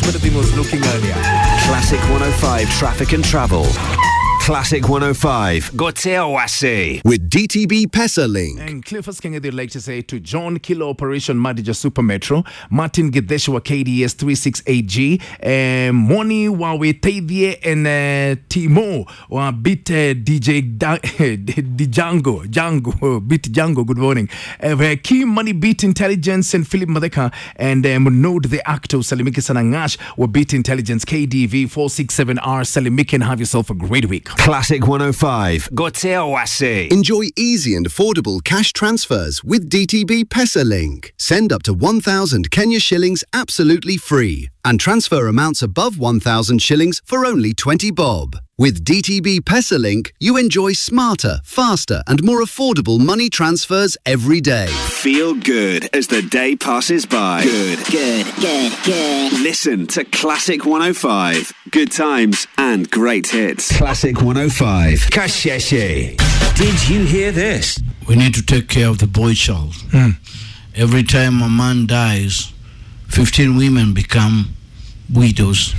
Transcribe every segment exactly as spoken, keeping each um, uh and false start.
what the thing was looking earlier. Classic one oh five Traffic and Travel. Classic one oh five Goteo Wase with D T B PesaLink. And Clifford King, they'd like to say to John Kilo Operation Manager Super Metro, Martin Gideshwa K D S three six eight G, uh, Moni Wawe Tavie and uh, Timo or Bit uh, D J da- Django Django Bit Django. Good morning. Uh, Key Money Beat Intelligence and Philip Madeka and um, Node the Actor Salimiki Sanangash were Beat Intelligence K D V four six seven R Salimiki, and have yourself a great week. Classic one oh five Goteo Wase. Enjoy easy and affordable cash transfers with D T B PesaLink. Send up to one thousand Kenya shillings absolutely free and transfer amounts above one thousand shillings for only twenty bob. With D T B PesaLink, you enjoy smarter, faster and more affordable money transfers every day. Feel good as the day passes by. Good. Good, good, good. Listen to Classic one oh five. Good times and great hits. Classic one oh five. Kasheshe. Did you hear this? We need to take care of the boy child. Mm. Every time a man dies, fifteen women become widows.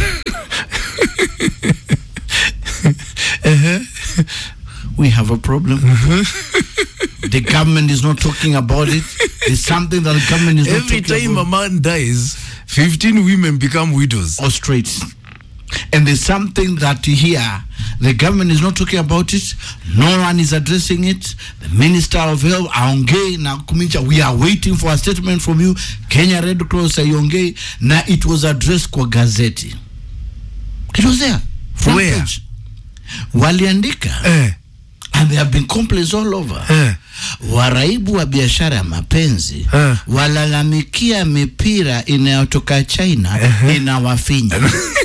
uh-huh. We have a problem. Mm-hmm. The government is not talking about it. It's something that the government is not Every talking time about. a man dies, fifteen women become widows. Or straight. And there's something that here, the government is not talking about it. No one is addressing it. The Minister of Health, Aongei na Kumincha, we are waiting for a statement from you. Kenya Red Cross, Aongei, na it was addressed kwa gazeti. It was there. Front Where? page. Waliandika. Eh. And there have been complaints all over. Eh. Waraibu wa biashara ya mapenzi Eh. walalamikia mipira inayotoka China uh-huh. inawafinya.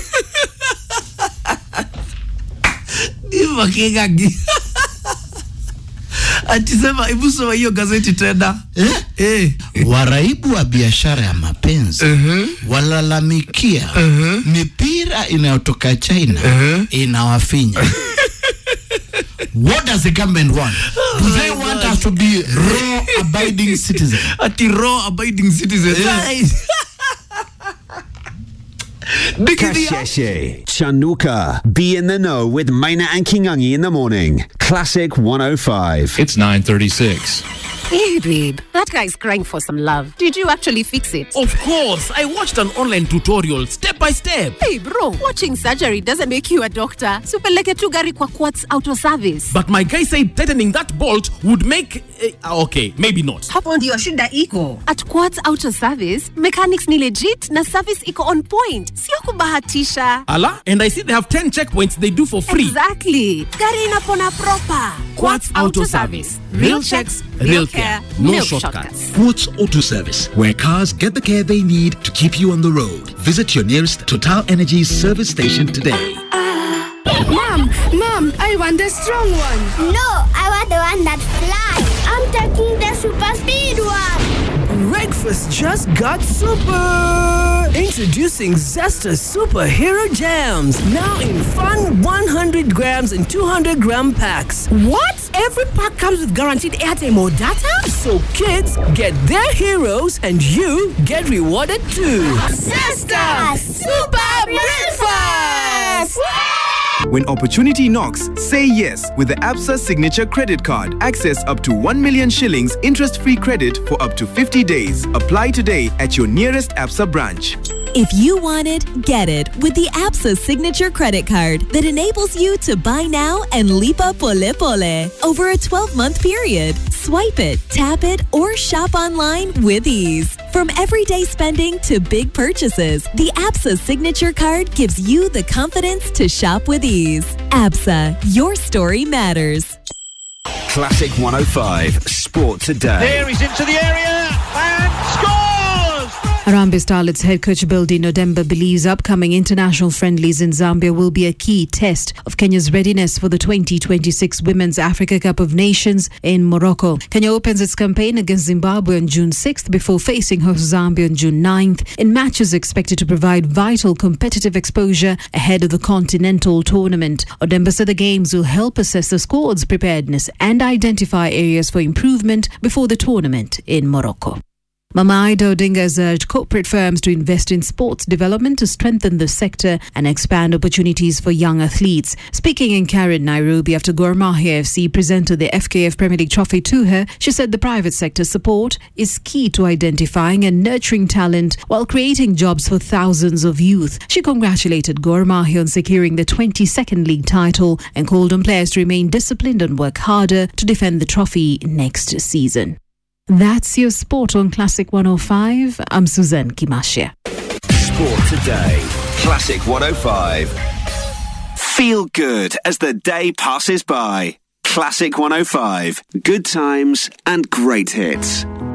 Iva kegagi. Atisema hebu soma hiyo gazeti tena. Eh? Eh. Waraibu wa biashara ya mapenzi uh-huh. walalamikia uh-huh. mipira inayotoka China uh-huh. inawafinya. What does the government want? Do Oh they want us to be law-abiding citizens? Ati law-abiding citizens. Yeah. Kasheshe. Chanuka. Be in the know with Maina and Kingangi in the morning. Classic one oh five. It's nine thirty-six. Hey, babe, that guy's crying for some love. Did you actually fix it? Of course, I watched an online tutorial step by step. Hey, bro, watching surgery doesn't make you a doctor. Supeleke tu gari kwa Quartz Auto Service. But my guy said tightening that bolt would make... Uh, okay, maybe not. Hapo ndio shida iko. At Quartz Auto Service, mechanics ni legit na service iko on point. Sio kubahatisha. Ala, and I see they have ten checkpoints they do for free. Exactly. Gari inapona proper. Quartz Auto Service. Real checks, real care. No, no shortcuts. Quartz Auto Service, where cars get the care they need to keep you on the road. Visit your nearest Total Energies service station today. Mom, Mom, I want the strong one. No, I want the one that flies. I'm taking the super speed one. Breakfast just got super! Introducing Zesta Superhero Jams. Now in fun one hundred grams and two hundred gram packs. What? Every pack comes with guaranteed airtime or data? So kids get their heroes and you get rewarded too. Zesta Super Breakfast! When opportunity knocks, say yes with the Absa Signature Credit Card. Access up to one million shillings interest-free credit for up to fifty days. Apply today at your nearest Absa branch. If you want it, get it with the Absa Signature Credit Card that enables you to buy now and lipa pole pole over a twelve-month period. Swipe it, tap it, or shop online with ease. From everyday spending to big purchases, the Absa Signature Card gives you the confidence to shop with ease. Absa, your story matters. Classic one oh five, Sport Today. There he's into the area and scores! Harambee Starlets head coach Bildi Nodemba believes upcoming international friendlies in Zambia will be a key test of Kenya's readiness for the twenty twenty-six Women's Africa Cup of Nations in Morocco. Kenya opens its campaign against Zimbabwe on June sixth before facing host Zambia on June ninth in matches expected to provide vital competitive exposure ahead of the continental tournament. Odemba said the games will help assess the squad's preparedness and identify areas for improvement before the tournament in Morocco. Mama Ida Odinga has urged corporate firms to invest in sports development to strengthen the sector and expand opportunities for young athletes. Speaking in Karen, Nairobi, after Gor Mahia F C presented the F K F Premier League trophy to her, she said the private sector support is key to identifying and nurturing talent while creating jobs for thousands of youth. She congratulated Gor Mahia on securing the twenty-second league title and called on players to remain disciplined and work harder to defend the trophy next season. That's your sport on Classic one oh five. I'm Suzanne Kimashia. Sport today. Classic one oh five. Feel good as the day passes by. Classic one oh five. Good times and great hits.